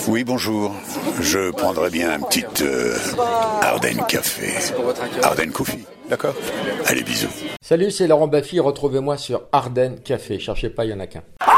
Oui, bonjour. Je prendrais bien une petite Ardennes Café. Ardennes Coffee, d'accord? Allez, bisous. Salut, c'est Laurent Baffy. Retrouvez-moi sur Ardennes Café. Cherchez pas, il y en a qu'un.